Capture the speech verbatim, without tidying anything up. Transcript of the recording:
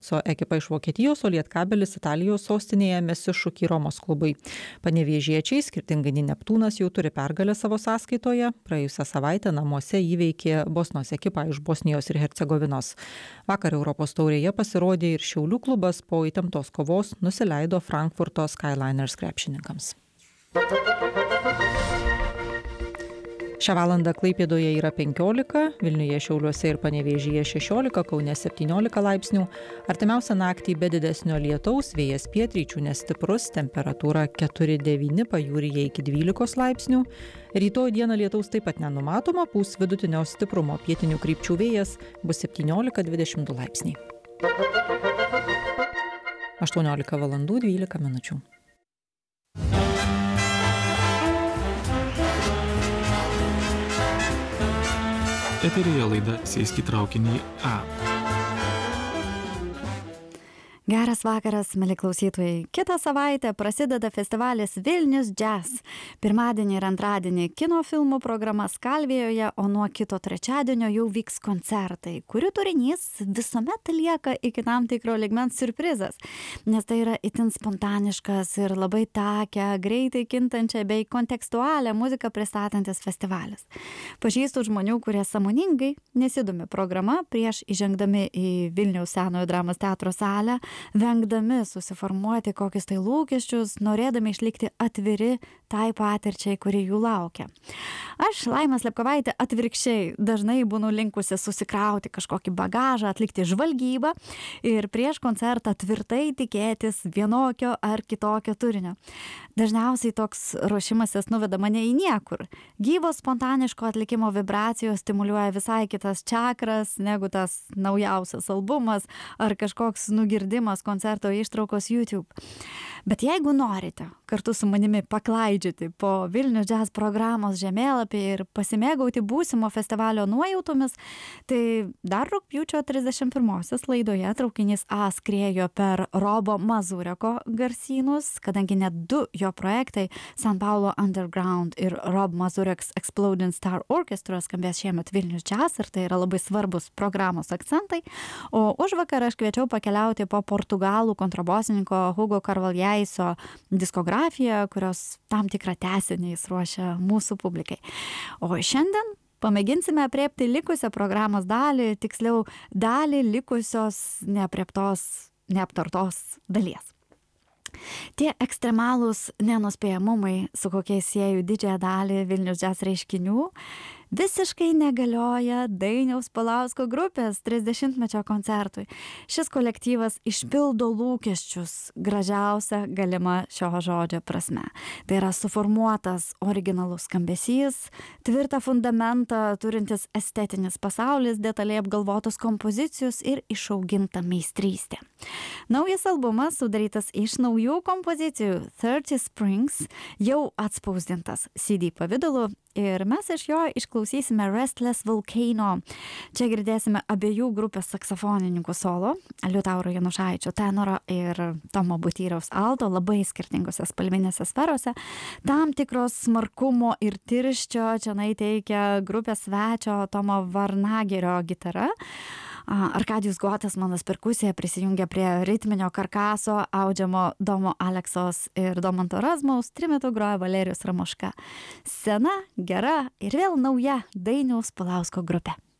So ekipa iš Vokietijos, o Lietkabelis Italijos sostinėje mes iššūkį Romos klubui. Panevėžiečiai, skirtingai nei Neptūnas, jau turi pergalę savo sąskaitoje. Praėjusią savaitę namuose įveikė Bosnos ekipą iš Bosnijos ir Hercegovinos. Vakar Europos taurėje pasirodė ir Šiaulių klubas, po įtemptos kovos nusileido Frankfurto Skyliners krepšininkams. Šią valandą Klaipėdoje yra penkiolika, Vilniuje, Šiauliuose ir Panevėžyje šešiolika, Kaune septyniolika laipsnių. Artimiausią naktį be didesnio lietaus, vėjas pietryčių nestiprus, temperatūra keturi devyni, pajūryje iki dvylikos laipsnių. Rytoj dieną lietaus taip pat nenumatoma, pūs vidutinio stiprumo pietinių krypčių vėjas, bus septyniolika dvidešimt du laipsniai. aštuoniolika valandų dvylika minučių. Eteryje laida Sėsk į traukinį A. Geras vakaras, mėly klausytojai. Kitą savaitę prasideda festivalis Vilnius Jazz. Pirmadienį ir antradienį kino filmų programa Skalvijoje, o nuo kito trečiadienio jau vyks koncertai, kurių turinys visuomet lieka iki tam tikro lygmens siurprizas, nes tai yra itin spontaniškas ir labai takią, greitai kintančią bei kontekstualią muziką pristatantis festivalis. Pažįstu žmonių, kurie sąmoningai nesidomi programa prieš įžengdami į Vilniaus Senojo dramos teatro salę, vengdami susiformuoti kokius tai lūkesčius, norėdami išlikti atviri tai patirčiai, kuri jų laukia. Aš, Laima Slepkovaitė, atvirkščiai dažnai būnu linkusi susikrauti kažkokį bagažą, atlikti žvalgybą ir prieš koncertą tvirtai tikėtis vienokio ar kitokio turinio. Dažniausiai toks ruošimasis nuveda mane į niekur. Gyvo spontaniško atlikimo vibracijos stimuliuoja visai kitas čakras negu tas naujausias albumas ar kažkoks nugirdimas koncerto ištraukos YouTube. Bet jeigu norite kartu su manimi paklaidžioti po Vilnius Jazz programos žemėlapį ir pasimėgauti būsimo festivalio nuojautomis, tai dar rugpjūčio trisdešimt pirmosios laidoje traukinys A skriejo per Robo Mazureko garsynus, kadangi net du jo projektai San Paulo Underground ir Rob Mazureks Exploding Star Orchestra skambės šiemet Vilnius Jazz ir tai yra labai svarbus programos akcentai. O užvakar aš kviečiau pakeliauti po portugalų kontrabosininko Hugo Carvalhaiso diskografiją, kurios tam tikrą tęsinį jis ruošia mūsų publikai. O šiandien pamėginsime apriepti likusią programos dalį, tiksliau dalį likusios neaprieptos, neaptartos dalies. Tie ekstremalūs nenuspėjamumai, su kokiais sieju didžiąją dalį Vilnius Jazz reiškinių, visiškai negalioja Dainiaus Palausko grupės trisdešimtmečio koncertui. Šis kolektyvas išpildo lūkesčius gražiausia galima šio žodžio prasme. Tai yra suformuotas originalus skambesys, tvirtą fundamentą turintis estetinis pasaulis, detaliai apgalvotos kompozicijos ir išauginta meistrystė. Naujas albumas, sudarytas iš naujų kompozicijų thirty Springs, jau atspausdintas C D pavidalu ir mes iš jo išklausysime Restless Volcano. Čia girdėsime abiejų grupės saksofonininkų solo, Liutauro Janušaičio tenoro ir Tomo Butyriaus alto, labai skirtingose spalvinėse sferose. Tam tikros smarkumo ir tirščio čia teikia grupės svečio Tomo Varnagerio gitara. Arkadijus Gotesmanas perkusija prisijungia prie ritminio karkaso audžiamo Domo Aleksos ir Domanto Razmaus, trimitu groja Valerijus Ramoška. Sena, gera ir vėl nauja Dainiaus Palausko grupė.